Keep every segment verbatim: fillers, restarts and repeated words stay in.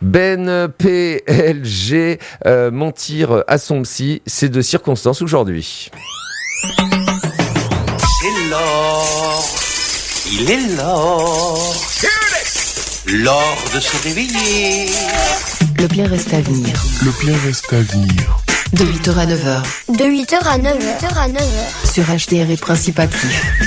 Ben P L G, euh, mentir à son psy, c'est de circonstance aujourd'hui. C'est l'or, il est l'or, l'or de se réveiller. Le plein reste à venir. Le plein reste à venir. De huit heures à neuf heures. De huit heures à neuf heures. Sur H D R et Principe Actif.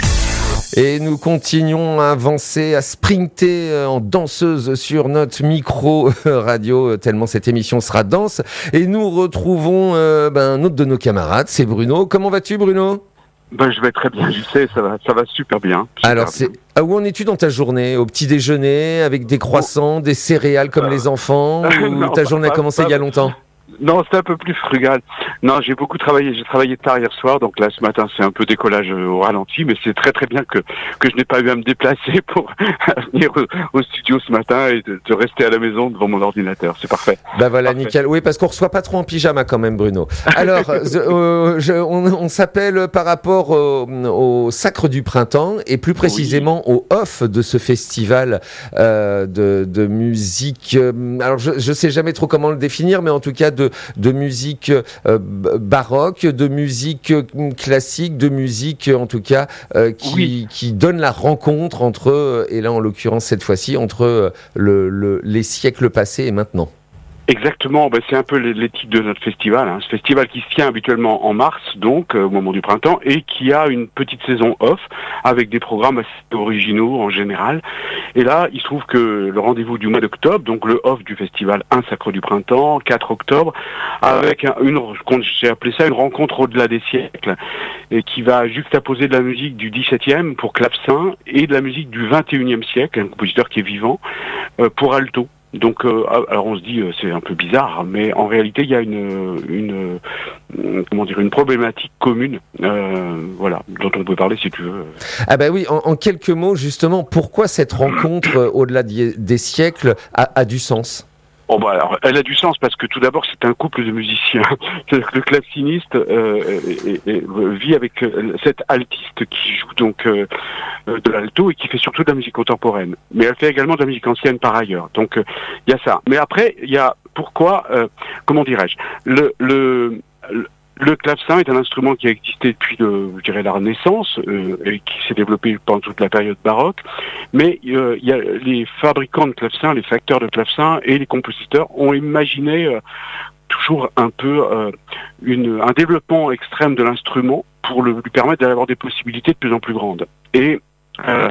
Et nous continuons à avancer, à sprinter en danseuse sur notre micro radio, tellement cette émission sera dense. Et nous retrouvons euh, ben, un autre de nos camarades, c'est Bruno. Comment vas-tu, Bruno ? Ben, je vais très bien, je sais, ça va, ça va super bien. Super Alors, bien. c'est... Ah, où en es-tu dans ta journée ? Au petit déjeuner, avec des croissants, des céréales comme euh... les enfants ou non, ta journée pas, a commencé pas, il y a longtemps ? Non, c'est un peu plus frugal. Non, j'ai beaucoup travaillé. J'ai travaillé tard hier soir, donc là ce matin c'est un peu décollage au ralenti, mais c'est très très bien que que je n'ai pas eu à me déplacer pour venir au, au studio ce matin et de, de rester à la maison devant mon ordinateur. C'est parfait. Bah voilà, parfait. Nickel. Oui, parce qu'on reçoit pas trop en pyjama quand même, Bruno. Alors, euh, je, on, on s'appelle par rapport au, au Sacre du Printemps et plus précisément oui. au off de ce festival euh, de, de musique. Euh, alors, je je sais jamais trop comment le définir, mais en tout cas de de musique euh, baroque, de musique classique, de musique en tout cas euh, qui, oui. qui donne la rencontre entre, et là en l'occurrence cette fois-ci, entre le, le, les siècles passés et maintenant. Exactement, ben c'est un peu les, les titres de notre festival. Hein. Ce festival qui se tient habituellement en mars, donc euh, au moment du printemps, et qui a une petite saison off avec des programmes assez originaux en général. Et là, il se trouve que le rendez-vous du mois d'octobre, donc le off du festival Un Sacre du Printemps, quatre octobre, avec un, une, j'ai appelé ça une rencontre au-delà des siècles, et qui va juxtaposer de la musique du dix-septième pour clavecin et de la musique du vingt et unième siècle, un compositeur qui est vivant, euh, pour alto. Donc, euh, alors on se dit euh, c'est un peu bizarre, mais en réalité il y a une, une euh, comment dire une problématique commune, euh, voilà, dont on peut parler si tu veux. Ah ben oui, en, en quelques mots justement, pourquoi cette rencontre euh, au-delà des, des siècles a, a du sens ? Oh bah alors, elle a du sens parce que tout d'abord c'est un couple de musiciens. C'est-à-dire que le claveciniste euh, et, et, et, vit avec cette altiste qui joue donc euh, de l'alto et qui fait surtout de la musique contemporaine. Mais elle fait également de la musique ancienne par ailleurs. Donc il euh, y a ça. Mais après il y a pourquoi euh, comment dirais-je le le, le Le clavecin est un instrument qui a existé depuis, le, je dirais, la Renaissance euh, et qui s'est développé pendant toute la période baroque. Mais euh, il y a les fabricants de clavecin, les facteurs de clavecin et les compositeurs ont imaginé euh, toujours un peu euh, une, un développement extrême de l'instrument pour le, lui permettre d'avoir des possibilités de plus en plus grandes. Et euh,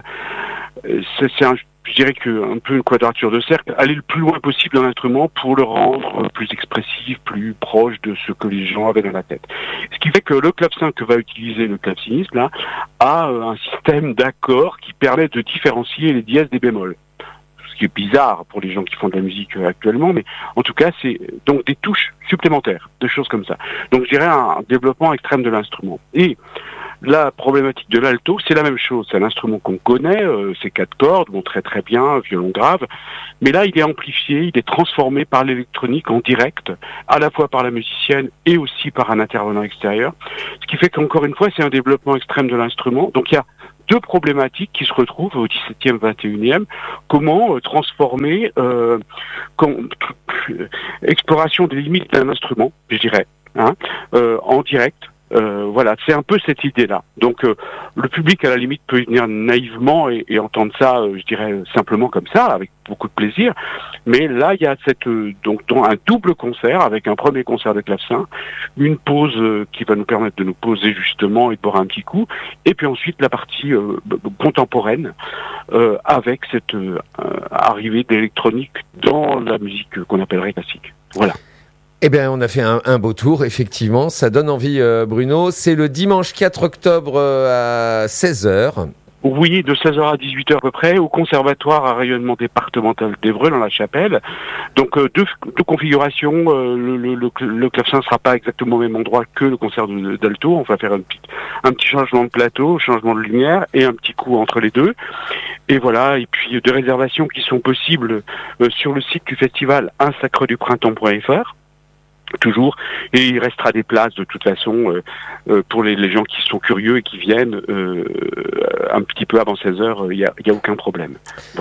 c'est, c'est un je dirais qu'un peu une quadrature de cercle, aller le plus loin possible dans l'instrument pour le rendre plus expressif, plus proche de ce que les gens avaient dans la tête. Ce qui fait que le clavecin que va utiliser le claveciniste, là, a un système d'accords qui permet de différencier les dièses des bémols. Ce qui est bizarre pour les gens qui font de la musique actuellement, mais en tout cas, c'est donc des touches supplémentaires, des choses comme ça. Donc je dirais un développement extrême de l'instrument. Et la problématique de l'alto, c'est la même chose. C'est un instrument qu'on connaît, euh, c'est quatre cordes, bon très très bien, violon grave. Mais là, il est amplifié, il est transformé par l'électronique en direct, à la fois par la musicienne et aussi par un intervenant extérieur. Ce qui fait qu'encore une fois, c'est un développement extrême de l'instrument. Donc il y a deux problématiques qui se retrouvent au dix-septième, vingt et unième. Comment euh, transformer, euh, com- euh, exploration des limites d'un instrument, je dirais, hein, euh, en direct. Euh, voilà, c'est un peu cette idée-là. Donc, euh, le public, à la limite, peut y venir naïvement et, et entendre ça, euh, je dirais, simplement comme ça, avec beaucoup de plaisir. Mais là, il y a cette euh, donc un double concert, avec un premier concert de clavecin, une pause euh, qui va nous permettre de nous poser justement et de boire un petit coup, et puis ensuite la partie euh, contemporaine, euh, avec cette euh, arrivée d'électronique dans la musique qu'on appellerait classique. Voilà. Eh bien, on a fait un, un beau tour, effectivement. Ça donne envie, euh, Bruno. C'est le dimanche quatre octobre euh, à seize heures. Oui, de seize heures à dix-huit heures à peu près, au conservatoire à rayonnement départemental d'Évreux, dans la Chapelle. Donc, euh, deux, deux configurations. Euh, le, le, le, le clavecin ne sera pas exactement au même endroit que le concert de, d'alto. On va faire un petit, un petit changement de plateau, changement de lumière et un petit coup entre les deux. Et voilà, et puis des réservations qui sont possibles euh, sur le site du festival un sacre du printemps point f r. Toujours, et il restera des places de toute façon euh, euh, pour les, les gens qui sont curieux et qui viennent euh, un petit peu avant seize heures, il n'y a, y a aucun problème. Voilà.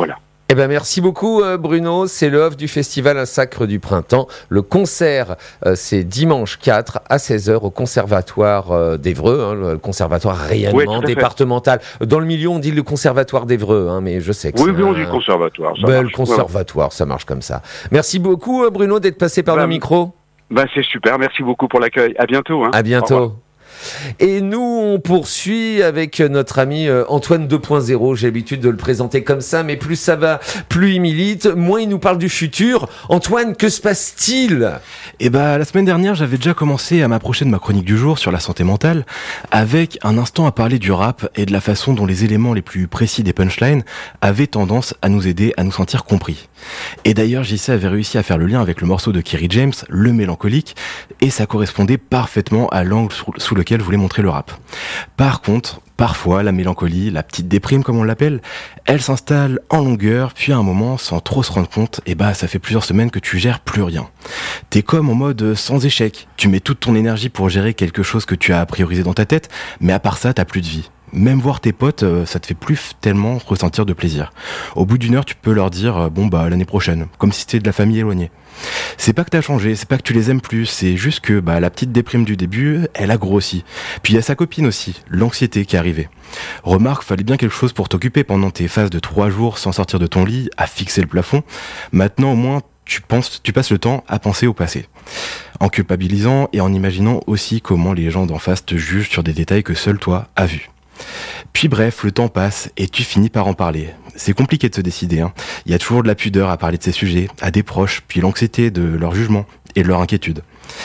Eh ben merci beaucoup euh, Bruno, c'est le off du festival Un Sacre du Printemps. Le concert, euh, c'est dimanche quatre à seize heures au conservatoire euh, d'Évreux, hein, le conservatoire rayonnement Oui, départemental. Dans le milieu on dit le conservatoire d'Évreux, hein, mais je sais que Oui, c'est oui, on un... dit conservatoire. Ça ben, marche. le conservatoire, ça marche comme ça. Merci beaucoup euh, Bruno d'être passé par Ben, le micro. Bah, c'est super, merci beaucoup pour l'accueil. À bientôt. Hein. À Au revoir. bientôt. Et nous, on poursuit avec notre ami euh, Antoine deux point zéro. J'ai l'habitude de le présenter comme ça, mais plus ça va, plus il milite, moins il nous parle du futur. Antoine, que se passe-t-il ? Eh bah, la semaine dernière, j'avais déjà commencé à m'approcher de ma chronique du jour sur la santé mentale, avec un instant à parler du rap et de la façon dont les éléments les plus précis des punchlines avaient tendance à nous aider à nous sentir compris. Et d'ailleurs, J C avait réussi à faire le lien avec le morceau de Kerry James, Le Mélancolique, et ça correspondait parfaitement à l'angle sous lequel je voulais montrer le rap. Par contre, parfois, la mélancolie, la petite déprime comme on l'appelle, elle s'installe en longueur, puis à un moment, sans trop se rendre compte, et bah ça fait plusieurs semaines que tu gères plus rien. T'es comme en mode sans échec, tu mets toute ton énergie pour gérer quelque chose que tu as priorisé dans ta tête, mais à part ça, t'as plus de vie. Même voir tes potes, ça te fait plus tellement ressentir de plaisir. Au bout d'une heure, tu peux leur dire, bon bah l'année prochaine, comme si c'était de la famille éloignée. C'est pas que t'as changé, c'est pas que tu les aimes plus, c'est juste que bah la petite déprime du début, elle a grossi. Puis il y a sa copine aussi, l'anxiété qui est arrivée. Remarque, fallait bien quelque chose pour t'occuper pendant tes phases de trois jours sans sortir de ton lit, à fixer le plafond. Maintenant au moins, tu penses, tu passes le temps à penser au passé. En culpabilisant et en imaginant aussi comment les gens d'en face te jugent sur des détails que seul toi as vus. Puis bref, le temps passe et tu finis par en parler. C'est compliqué de se décider, hein. Il y a toujours de la pudeur à parler de ces sujets, à des proches, puis l'anxiété de leur jugement et de leur inquiétude.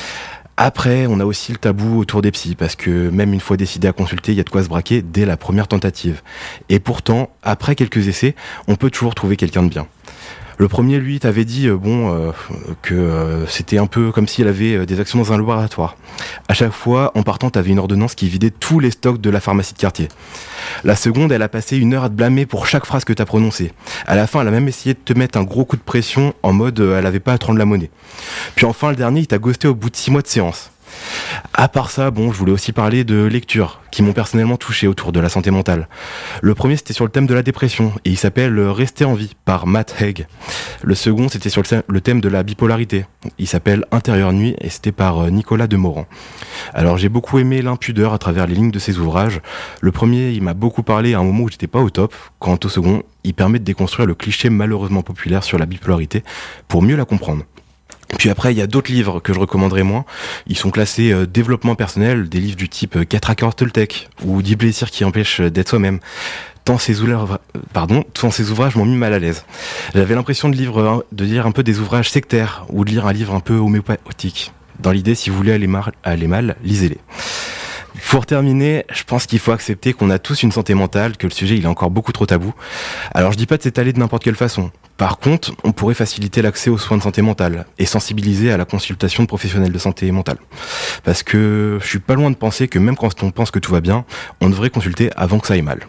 Après, on a aussi le tabou autour des psys, parce que même une fois décidé à consulter, il y a de quoi se braquer dès la première tentative. Et pourtant, après quelques essais, on peut toujours trouver quelqu'un de bien. Le premier, lui, t'avait dit euh, bon euh, que euh, c'était un peu comme s'il avait euh, des actions dans un laboratoire. À chaque fois, en partant, t'avais une ordonnance qui vidait tous les stocks de la pharmacie de quartier. La seconde, elle a passé une heure à te blâmer pour chaque phrase que t'as prononcée. À la fin, elle a même essayé de te mettre un gros coup de pression en mode euh, elle avait pas à te rendre la monnaie. Puis enfin, le dernier, il t'a ghosté au bout de six mois de séance. À part ça, bon, je voulais aussi parler de lectures qui m'ont personnellement touché autour de la santé mentale. Le premier, c'était sur le thème de la dépression et il s'appelle Rester en vie par Matt Haig. Le second, c'était sur le thème de la bipolarité. Il s'appelle Intérieure nuit et c'était par Nicolas Demorand. Alors j'ai beaucoup aimé l'impudeur à travers les lignes de ces ouvrages. Le premier, il m'a beaucoup parlé à un moment où j'étais pas au top. Quant au second, il permet de déconstruire le cliché malheureusement populaire sur la bipolarité pour mieux la comprendre. Puis après, il y a d'autres livres que je recommanderais moins. Ils sont classés euh, développement personnel, des livres du type euh, quatre accords Toltec ou dix plaisirs qui empêchent d'être soi-même. Tant ces ouvrages, pardon, tant ces ouvrages m'ont mis mal à l'aise. J'avais l'impression de, livre, de lire un peu des ouvrages sectaires ou de lire un livre un peu homéopathique. Dans l'idée, si vous voulez aller, mar- aller mal, lisez-les. Pour terminer, je pense qu'il faut accepter qu'on a tous une santé mentale, que le sujet il est encore beaucoup trop tabou. Alors je dis pas de s'étaler de n'importe quelle façon. Par contre, on pourrait faciliter l'accès aux soins de santé mentale et sensibiliser à la consultation de professionnels de santé mentale. Parce que je suis pas loin de penser que même quand on pense que tout va bien, on devrait consulter avant que ça aille mal.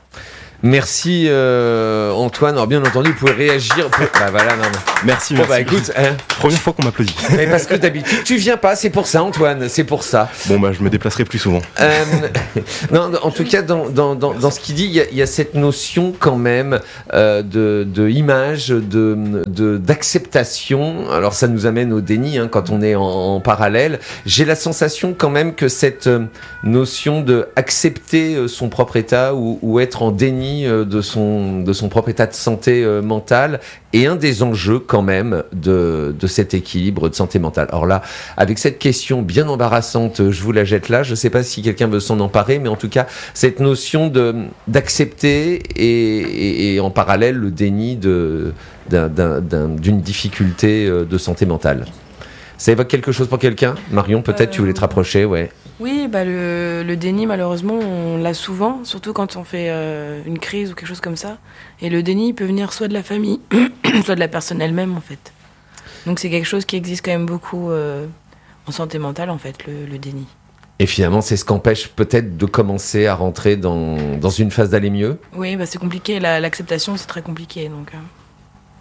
Merci euh, Antoine. Alors bien entendu, vous pouvez réagir. Pour... Bah voilà, non, non. Merci, bon, merci. bah écoute, hein. Première fois qu'on m'applaudit. Mais parce que d'habitude tu viens pas, c'est pour ça Antoine, c'est pour ça. Bon bah je me déplacerai plus souvent. Euh, non, en tout cas dans dans dans, dans ce qu'il dit, il y a, il y a cette notion quand même euh, de de image, de de d'acceptation. Alors ça nous amène au déni hein, quand on est en, en parallèle. J'ai la sensation quand même que cette notion de accepter son propre état ou, ou être en déni de son, de son propre état de santé euh, mentale est un des enjeux quand même de, de cet équilibre de santé mentale. Alors là, avec cette question bien embarrassante, je vous la jette là, je ne sais pas si quelqu'un veut s'en emparer, mais en tout cas, cette notion de, d'accepter et, et, et en parallèle le déni de, d'un, d'un, d'un, d'une difficulté de santé mentale. Ça évoque quelque chose pour quelqu'un ? Marion, peut-être euh... tu voulais te rapprocher, ouais. Oui, bah le, le déni, malheureusement, on l'a souvent, surtout quand on fait euh, une crise ou quelque chose comme ça. Et le déni, il peut venir soit de la famille, soit de la personne elle-même, en fait. Donc c'est quelque chose qui existe quand même beaucoup euh, en santé mentale, en fait, le, le déni. Et finalement, c'est ce qu'empêche peut-être de commencer à rentrer dans, dans une phase d'aller mieux ? Oui, bah c'est compliqué. La, l'acceptation, c'est très compliqué, donc... Euh...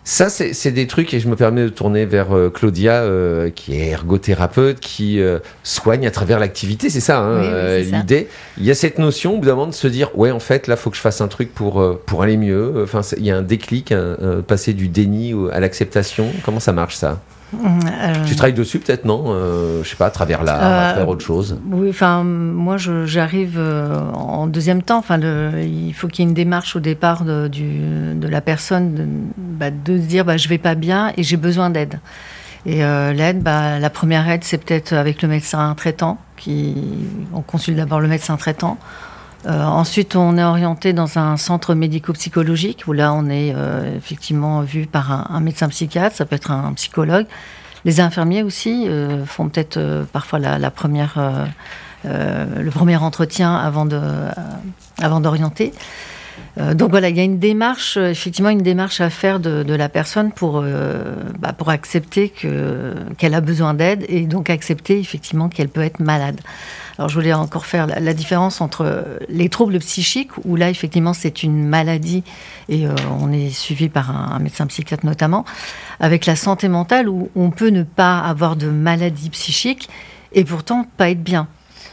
Ça, c'est, c'est des trucs, et je me permets de tourner vers euh, Claudia, euh, qui est ergothérapeute, qui euh, soigne à travers l'activité, c'est ça, hein, oui, oui, euh, c'est l'idée. Ça. Il y a cette notion, au bout d'un moment, de se dire, ouais, en fait, là, faut que je fasse un truc pour, euh, pour aller mieux. Enfin, il y a un déclic, un, euh, passer du déni à l'acceptation. Comment ça marche, ça ? Euh... Tu travailles dessus peut-être, non euh, Je sais pas, à travers l'art, euh, à travers autre chose. Oui, enfin, moi, je, j'arrive euh, en deuxième temps. Enfin, le, il faut qu'il y ait une démarche au départ de, du, de la personne de, bah, de se dire, bah, je vais pas bien et j'ai besoin d'aide. Et euh, l'aide, bah, la première aide, c'est peut-être avec le médecin traitant. Qui, on consulte d'abord le médecin traitant. Euh, ensuite, on est orienté dans un centre médico-psychologique où là, on est euh, effectivement vu par un, un médecin psychiatre, ça peut être un, un psychologue. Les infirmiers aussi euh, font peut-être euh, parfois la, la première, euh, euh, le premier entretien avant, de, euh, avant d'orienter. Euh, donc voilà, il y a une démarche, effectivement, une démarche à faire de, de la personne pour, euh, bah, pour accepter que, qu'elle a besoin d'aide et donc accepter effectivement qu'elle peut être malade. Alors, je voulais encore faire la, la différence entre les troubles psychiques, où là, effectivement, c'est une maladie et euh, on est suivi par un, un médecin psychiatre notamment, avec la santé mentale, où on peut ne pas avoir de maladie psychique et pourtant pas être bien.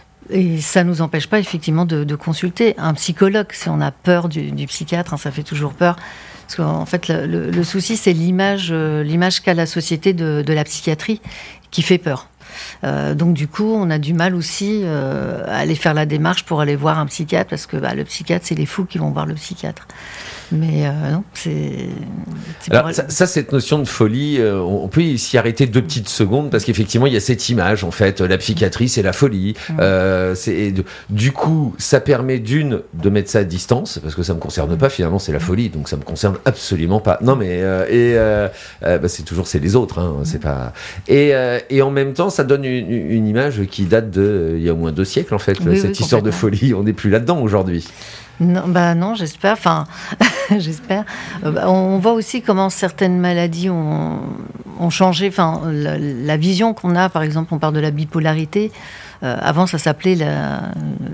Et ça ne nous empêche pas, effectivement, de, de consulter un psychologue. Si on a peur du, du psychiatre, hein, ça fait toujours peur. Parce qu'en fait, le, le, le souci, c'est l'image, euh, l'image qu'a la société de, de la psychiatrie qui fait peur. Euh, donc du coup, on a du mal aussi euh, à aller faire la démarche pour aller voir un psychiatre, parce que bah, le psychiatre, c'est les fous qui vont voir le psychiatre. Mais euh, non, c'est... c'est Alors, pour... ça, ça, cette notion de folie, euh, on peut s'y arrêter deux petites secondes, parce qu'effectivement, il y a cette image, en fait, la psychiatrie, c'est la folie. Mmh. Euh, c'est, de, du coup, ça permet d'une, de mettre ça à distance, parce que ça me concerne pas, finalement, c'est la folie, donc ça me concerne absolument pas. Non, mais... Euh, et euh, euh, bah, c'est toujours, c'est les autres, hein, mmh. c'est pas... Et, euh, et en même temps, ça donne une, une image qui date de, euh, il y a au moins deux siècles, en fait, oui, cette oui, histoire de folie. On n'est plus là-dedans, aujourd'hui. Non, bah non, j'espère. Enfin, j'espère. Euh, bah, on voit aussi comment certaines maladies ont, ont changé. Enfin, la, la vision qu'on a, par exemple, on parle de la bipolarité. Euh, avant, ça s'appelait la, la,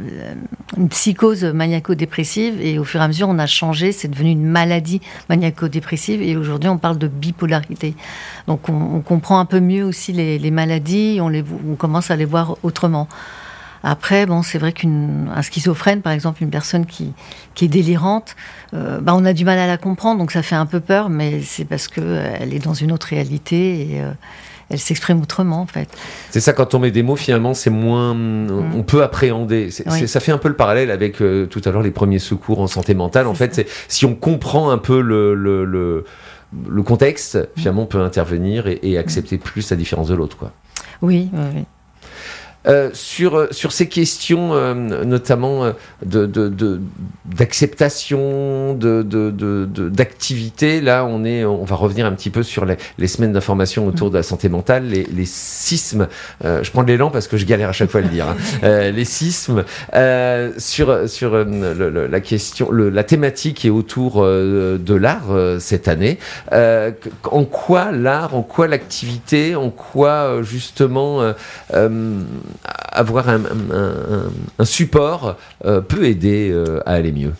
une psychose maniaco-dépressive, et au fur et à mesure, on a changé. C'est devenu une maladie maniaco-dépressive, et aujourd'hui, on parle de bipolarité. Donc, on, on comprend un peu mieux aussi les, les maladies. On, les, on commence à les voir autrement. Après, bon, c'est vrai qu'un schizophrène, par exemple, une personne qui, qui est délirante, euh, bah, on a du mal à la comprendre, donc ça fait un peu peur, mais c'est parce qu'elle euh, est dans une autre réalité et euh, elle s'exprime autrement, en fait. C'est ça, quand on met des mots, finalement, c'est moins... Mmh. On peut appréhender. C'est, oui. c'est, ça fait un peu le parallèle avec, euh, tout à l'heure, les premiers secours en santé mentale. C'est en fait, c'est, si on comprend un peu le... le, le le contexte, finalement, on peut intervenir et, et accepter mmh. plus la différence de l'autre, quoi. Oui, oui, oui. Euh, sur, sur ces questions, euh, notamment euh, de, de, de, d'acceptation, de, de, de, de, d'activité, là, on, est, on va revenir un petit peu sur les, les semaines d'information autour de la santé mentale, les, les sismes. Euh, je prends de l'élan parce que je galère à chaque fois à le dire. Hein. Euh, les sismes. Euh, sur sur euh, le, le, la question, le, la thématique est autour euh, de l'art euh, cette année. Euh, en quoi l'art, en quoi l'activité, en quoi euh, justement... Euh, euh, avoir un, un, un, un support euh, peut aider euh, à aller mieux.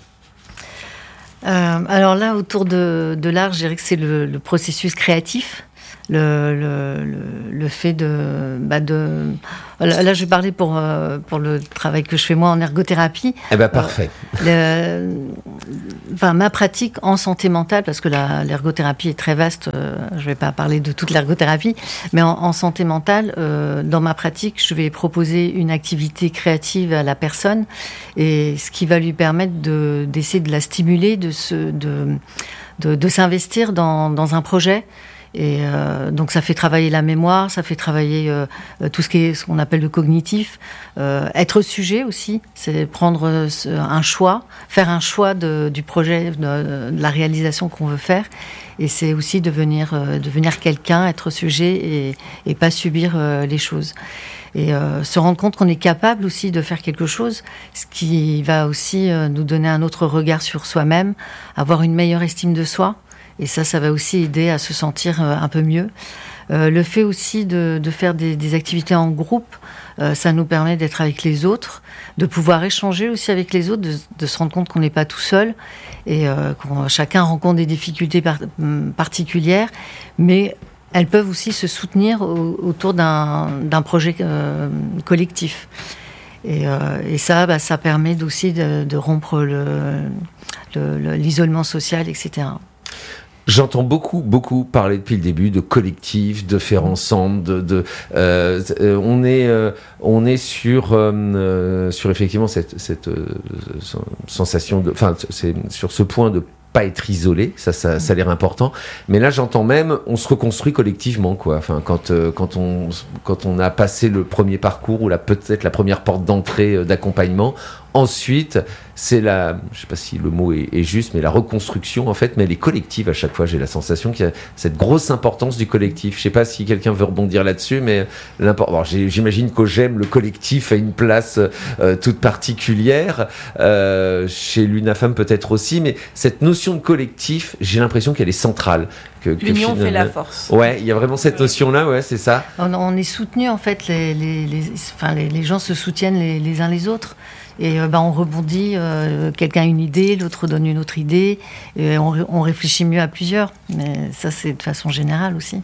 Euh, alors là, autour de, de l'art, je dirais que c'est le, le processus créatif. Le, le, le, le fait de, bah de... Là, je vais parler pour, euh, pour le travail que je fais moi en ergothérapie. Eh ben, parfait. Euh, le, enfin, ma pratique en santé mentale, parce que la, l'ergothérapie est très vaste, euh, je ne vais pas parler de toute l'ergothérapie, mais en, en santé mentale, euh, dans ma pratique, je vais proposer une activité créative à la personne, et ce qui va lui permettre de, d'essayer de la stimuler, de, se, de, de, de s'investir dans, dans un projet. Et euh, donc ça fait travailler la mémoire, ça fait travailler euh, tout ce qui est ce qu'on appelle le cognitif, euh, être sujet aussi, c'est prendre un choix, faire un choix de, du projet, de, de la réalisation qu'on veut faire, et c'est aussi devenir euh, devenir quelqu'un, être sujet et, et pas subir euh, les choses. Et euh, se rendre compte qu'on est capable aussi de faire quelque chose, ce qui va aussi euh, nous donner un autre regard sur soi-même, avoir une meilleure estime de soi. Et ça, ça va aussi aider à se sentir euh, un peu mieux. Euh, le fait aussi de, de faire des, des activités en groupe, euh, ça nous permet d'être avec les autres, de pouvoir échanger aussi avec les autres, de, de se rendre compte qu'on n'est pas tout seul et euh, qu'on chacun rencontre des difficultés par, particulières, mais elles peuvent aussi se soutenir au, autour d'un, d'un projet euh, collectif. Et, euh, et ça, bah, ça permet aussi de, de rompre le, le, le, l'isolement social, et cetera. J'entends beaucoup, beaucoup parler depuis le début de collectif, de faire ensemble, de, de euh, on est, euh, on est sur, euh, sur effectivement cette, cette euh, sensation de, enfin, c'est sur ce point de pas être isolé, ça, ça, ça a l'air important. Mais là, j'entends même, on se reconstruit collectivement, quoi. Enfin, quand, euh, quand on, quand on a passé le premier parcours ou la peut-être la première porte d'entrée euh, d'accompagnement. Ensuite, c'est la, je sais pas si le mot est, est juste, mais la reconstruction en fait, mais elle est collective à chaque fois. J'ai la sensation qu'il y a cette grosse importance du collectif. Je sais pas si quelqu'un veut rebondir là-dessus, mais bon, j'imagine qu'au G E M, le collectif a une place euh, toute particulière. Euh, chez l'UNAFAM peut-être aussi, mais cette notion de collectif, j'ai l'impression qu'elle est centrale. Que, que L'union finalement... fait la force. Ouais, il y a vraiment cette notion-là, ouais, c'est ça. On, on est soutenu en fait, les, les, les, enfin, les, les gens se soutiennent les, les uns les autres. Et euh, bah, on rebondit, euh, quelqu'un a une idée, l'autre donne une autre idée, et on, on réfléchit mieux à plusieurs. Mais ça, c'est de façon générale aussi.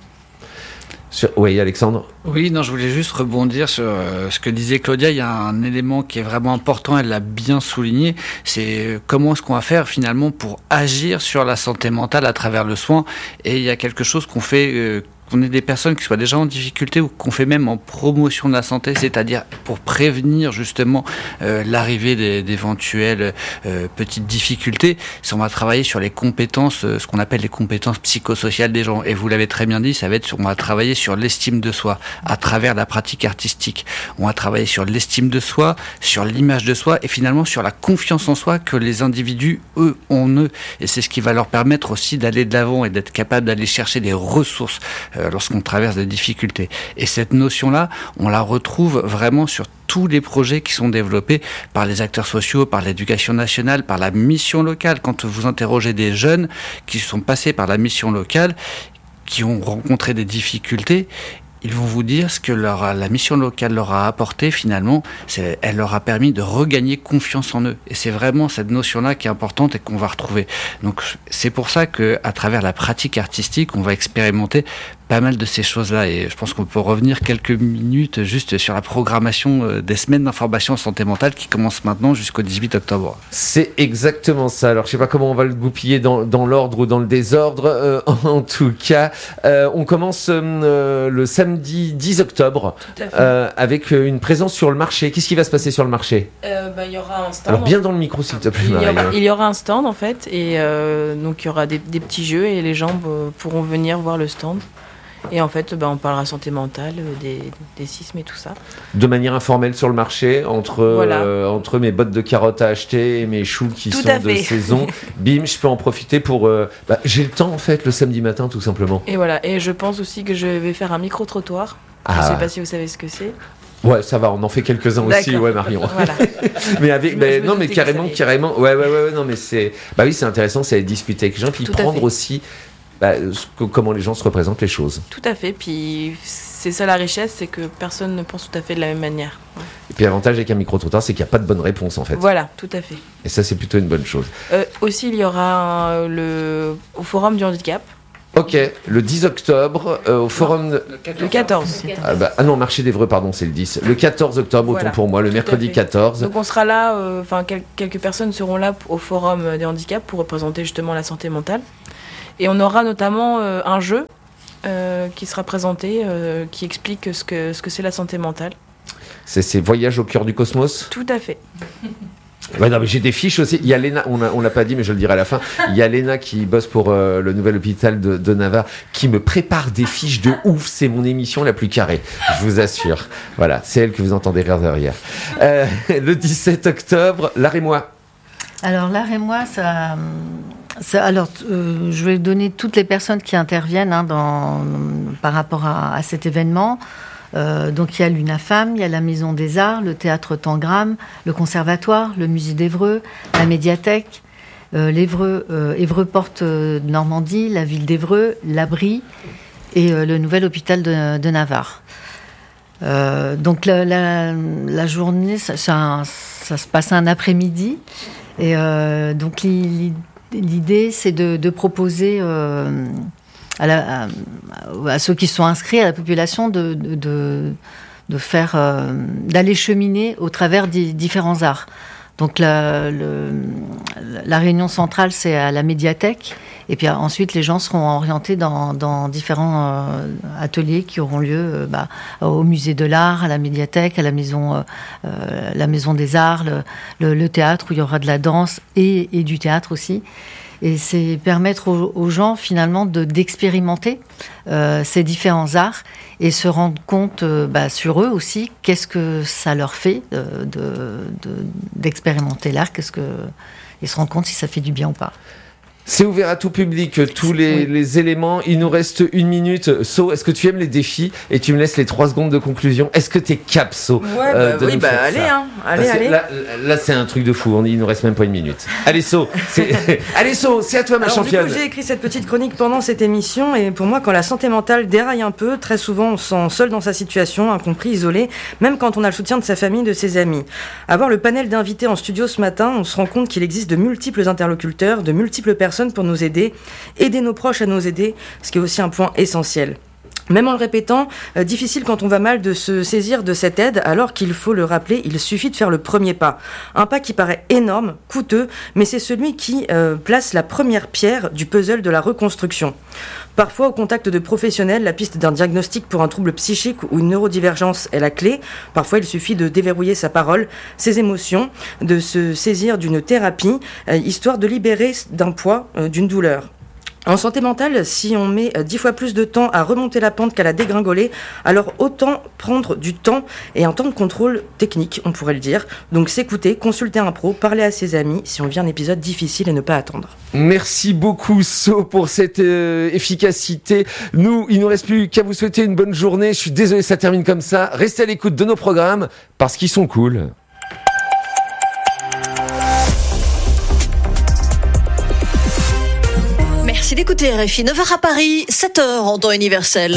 Sur... Oui, Alexandre ? Oui, non, je voulais juste rebondir sur euh, ce que disait Claudia. Il y a un élément qui est vraiment important, elle l'a bien souligné, c'est comment est-ce qu'on va faire finalement pour agir sur la santé mentale à travers le soin. Et il y a quelque chose qu'on fait... Euh, qu'on ait des personnes qui soient déjà en difficulté ou qu'on fait même en promotion de la santé, c'est-à-dire pour prévenir justement euh, l'arrivée des, d'éventuelles euh, petites difficultés. Si on va travailler sur les compétences, euh, ce qu'on appelle les compétences psychosociales des gens, et vous l'avez très bien dit, ça va être sur, on va travailler sur l'estime de soi à travers la pratique artistique. On va travailler sur l'estime de soi, sur l'image de soi et finalement sur la confiance en soi que les individus, eux, ont eux. Et c'est ce qui va leur permettre aussi d'aller de l'avant et d'être capable d'aller chercher des ressources euh, lorsqu'on traverse des difficultés. Et cette notion-là, on la retrouve vraiment sur tous les projets qui sont développés par les acteurs sociaux, par l'éducation nationale, par la mission locale. Quand vous interrogez des jeunes qui sont passés par la mission locale, qui ont rencontré des difficultés, ils vont vous dire ce que leur, la mission locale leur a apporté finalement, c'est, elle leur a permis de regagner confiance en eux. Et c'est vraiment cette notion-là qui est importante et qu'on va retrouver. Donc c'est pour ça qu'à travers la pratique artistique, on va expérimenter pas mal de ces choses-là. Et je pense qu'on peut revenir quelques minutes juste sur la programmation des semaines d'information en santé mentale qui commence maintenant jusqu'au dix-huit octobre. C'est exactement ça. Alors je sais pas comment on va le goupiller dans, dans l'ordre ou dans le désordre. Euh, en tout cas, euh, on commence euh, le samedi dix octobre euh, avec une présence sur le marché. Qu'est-ce qui va se passer sur le marché ? euh, bah, Il y aura un stand. Alors bien dans le micro s'il te plaît. Il y aura, il y aura un stand en fait et euh, donc il y aura des, des petits jeux et les gens euh, pourront venir voir le stand. Et en fait, bah, on parlera santé mentale, des, des sismes et tout ça. De manière informelle sur le marché, entre, voilà. euh, entre mes bottes de carottes à acheter et mes choux qui tout sont de saison. Bim, je peux en profiter pour... Euh, bah, j'ai le temps en fait le samedi matin tout simplement. Et voilà, et je pense aussi que je vais faire un micro-trottoir. Ah. Je ne sais pas si vous savez ce que c'est. Ouais, ça va, on en fait quelques-uns D'accord. aussi, ouais, Marion. Voilà. mais avec, bah, non, mais carrément, que carrément, ouais, ouais, ouais, non, mais c'est, bah oui, c'est intéressant, c'est aller discuter avec les gens, puis tout prendre aussi, bah, ce, comment les gens se représentent les choses. Tout à fait, puis c'est ça la richesse, c'est que personne ne pense tout à fait de la même manière. Ouais. Et puis l'avantage avec un micro-trottoir, c'est qu'il n'y a pas de bonne réponse, en fait. Voilà, tout à fait. Et ça, c'est plutôt une bonne chose. Euh, aussi, il y aura un, le, au Forum du handicap. Ok, le dix octobre, euh, au forum... Non, le quatorze. Ah, bah, ah non, marché d'Évreux, pardon, c'est le dix. Le quatorze octobre, voilà, autant pour moi, le mercredi quatorze. Donc on sera là, enfin euh, quel, quelques personnes seront là au forum des handicaps pour représenter justement la santé mentale. Et on aura notamment euh, un jeu euh, qui sera présenté, euh, qui explique ce que, ce que c'est la santé mentale. C'est ces voyages au cœur du cosmos ? Tout à fait. Ouais, non, mais j'ai des fiches aussi. Il y a Léna, on, a, on l'a pas dit, mais je le dirai à la fin. Il y a Léna qui bosse pour euh, le nouvel hôpital de, de Navarre, qui me prépare des fiches de ouf. C'est mon émission la plus carrée, je vous assure. Voilà, c'est elle que vous entendez rire derrière. Euh, le dix-sept octobre, l'art et moi. Alors l'art et moi, ça, ça alors euh, je vais donner toutes les personnes qui interviennent hein, dans, par rapport à, à cet événement. Euh, donc il y a l'UNAFAM, il y a la Maison des Arts, le Théâtre Tangram, le Conservatoire, le Musée d'Évreux, la Médiathèque, euh, l'Évreux, euh, Évreux Porte de Normandie, la ville d'Évreux, l'Abri et euh, le nouvel hôpital de, de Navarre. Euh, donc la, la, la journée, ça, ça, ça se passe un après-midi. Et euh, donc l'idée, c'est de, de proposer euh, à, la, à, à ceux qui sont inscrits, à la population, de, de, de, de faire, euh, d'aller cheminer au travers des différents arts. Donc la, le, la réunion centrale, c'est à la médiathèque. Et puis ensuite, les gens seront orientés dans, dans différents euh, ateliers qui auront lieu euh, bah, au musée de l'art, à la médiathèque, à la maison, euh, la maison des arts, le, le, le théâtre où il y aura de la danse et, et du théâtre aussi. Et c'est permettre aux, aux gens finalement de, d'expérimenter euh, ces différents arts et se rendre compte euh, bah, sur eux aussi qu'est-ce que ça leur fait euh, de, de, d'expérimenter l'art, qu'est-ce que, et se rendre compte si ça fait du bien ou pas. C'est ouvert à tout public, tous les, oui. les éléments. Il nous reste une minute. So, est-ce que tu aimes les défis? Et tu me laisses les trois secondes de conclusion. Est-ce que t'es cap, So? Ouais, euh, bah, oui, bah allez, hein. Allez, allez. Là, là, c'est un truc de fou. Il nous reste même pas une minute. Allez, So. C'est... allez, So, c'est à toi, ma Alors, championne. Du coup, j'ai écrit cette petite chronique pendant cette émission. Et pour moi, quand la santé mentale déraille un peu, très souvent, on se sent seul dans sa situation, incompris, isolé, même quand on a le soutien de sa famille, de ses amis. Avoir le panel d'invités en studio ce matin, on se rend compte qu'il existe de multiples interlocuteurs, de multiples personnes pour nous aider. Aider nos proches à nous aider, ce qui est aussi un point essentiel. Même en le répétant, euh, difficile quand on va mal de se saisir de cette aide, alors qu'il faut le rappeler, il suffit de faire le premier pas. Un pas qui paraît énorme, coûteux, mais c'est celui qui euh, place la première pierre du puzzle de la reconstruction. Parfois, au contact de professionnels, la piste d'un diagnostic pour un trouble psychique ou une neurodivergence est la clé. Parfois, il suffit de déverrouiller sa parole, ses émotions, de se saisir d'une thérapie, euh, histoire de libérer d'un poids, euh, d'une douleur. En santé mentale, si on met dix fois plus de temps à remonter la pente qu'à la dégringoler, alors autant prendre du temps et un temps de contrôle technique, on pourrait le dire. Donc s'écouter, consulter un pro, parler à ses amis si on vit un épisode difficile et ne pas attendre. Merci beaucoup, So, pour cette euh, efficacité. Nous, il ne nous reste plus qu'à vous souhaiter une bonne journée. Je suis désolé, ça termine comme ça. Restez à l'écoute de nos programmes parce qu'ils sont cool. Merci d'écouter R F I. neuf heures à Paris, sept heures en temps universel.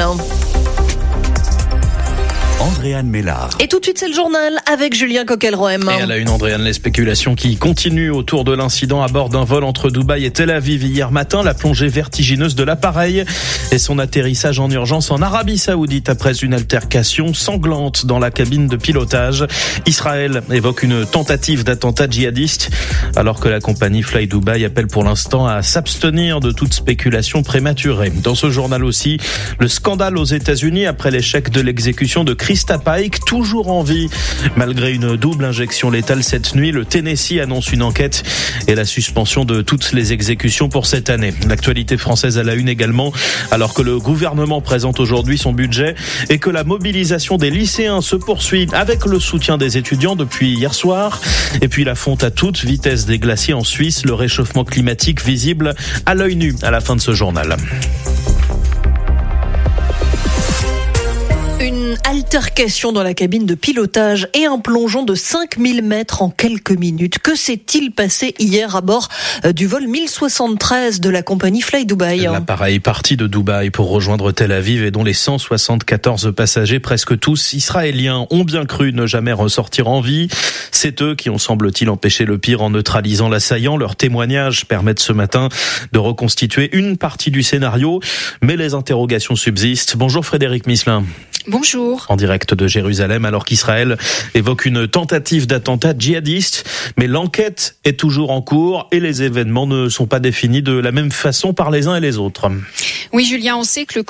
Andréane Mélard. Et tout de suite, c'est le journal avec Julien Coquelroem. Et à la une, Andréane, les spéculations qui continuent autour de l'incident à bord d'un vol entre Dubaï et Tel Aviv hier matin. La plongée vertigineuse de l'appareil et son atterrissage en urgence en Arabie Saoudite après une altercation sanglante dans la cabine de pilotage. Israël évoque une tentative d'attentat djihadiste alors que la compagnie Fly Dubai appelle pour l'instant à s'abstenir de toute spéculation prématurée. Dans ce journal aussi, le scandale aux États-Unis après l'échec de l'exécution de Krista Pike, toujours en vie. Malgré une double injection létale cette nuit, le Tennessee annonce une enquête et la suspension de toutes les exécutions pour cette année. L'actualité française à la une également, alors que le gouvernement présente aujourd'hui son budget et que la mobilisation des lycéens se poursuit avec le soutien des étudiants depuis hier soir. Et puis la fonte à toute vitesse des glaciers en Suisse, le réchauffement climatique visible à l'œil nu à la fin de ce journal. Une altercation dans la cabine de pilotage et un plongeon de cinq mille mètres en quelques minutes. Que s'est-il passé hier à bord du vol mille soixante-treize de la compagnie Fly Dubai? L'appareil parti de Dubaï pour rejoindre Tel Aviv et dont les cent soixante-quatorze passagers, presque tous israéliens, ont bien cru ne jamais ressortir en vie. C'est eux qui ont, semble-t-il, empêché le pire en neutralisant l'assaillant. Leurs témoignages permettent ce matin de reconstituer une partie du scénario, mais les interrogations subsistent. Bonjour Frédéric Misselin. Bonjour. En direct de Jérusalem, alors qu'Israël évoque une tentative d'attentat djihadiste. Mais l'enquête est toujours en cours et les événements ne sont pas définis de la même façon par les uns et les autres. Oui, Julien, on sait que le